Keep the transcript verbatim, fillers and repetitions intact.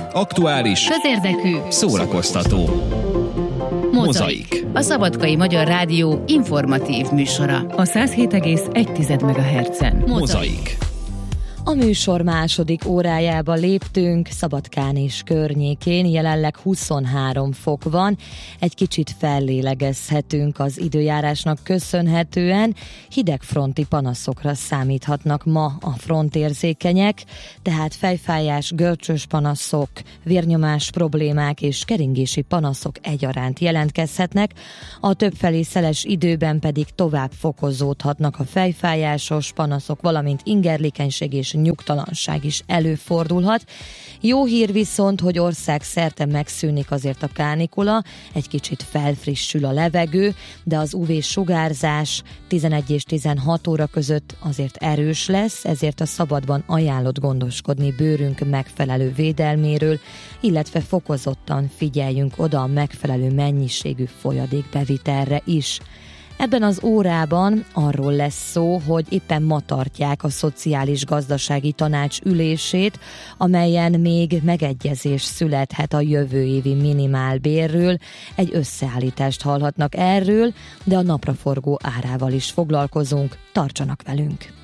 aktuális, közérdekű, szórakoztató. Mozaik. A Szabadkai Magyar Rádió informatív műsora. A száz hét egész egy megahertzen. Mozaik. A műsor második órájába léptünk, Szabadkán és környékén jelenleg huszonhárom fok van, egy kicsit fellélegezhetünk az időjárásnak köszönhetően, hidegfronti panaszokra számíthatnak ma a frontérzékenyek, tehát fejfájás, görcsös panaszok, vérnyomás problémák és keringési panaszok egyaránt jelentkezhetnek, a többfelé szeles időben pedig tovább fokozódhatnak a fejfájásos panaszok, valamint ingerlékenység és nyugtalanság is előfordulhat. Jó hír viszont, hogy országszerte megszűnik azért a kánikula, egy kicsit felfrissül a levegő, de az ú vé-sugárzás tizenegy és tizenhat óra között azért erős lesz, ezért a szabadban ajánlott gondoskodni bőrünk megfelelő védelméről, illetve fokozottan figyeljünk oda a megfelelő mennyiségű folyadékbevitelre is. Ebben az órában arról lesz szó, hogy éppen ma tartják a Szociális Gazdasági Tanács ülését, amelyen még megegyezés születhet a jövő évi minimálbérről. Egy összeállítást hallhatnak erről, de a napraforgó árával is foglalkozunk. Tartsanak velünk!